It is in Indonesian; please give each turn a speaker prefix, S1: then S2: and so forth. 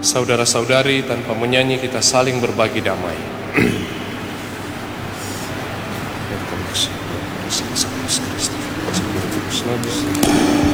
S1: Saudara-saudari, tanpa menyanyi kita saling berbagi damai. Kristus.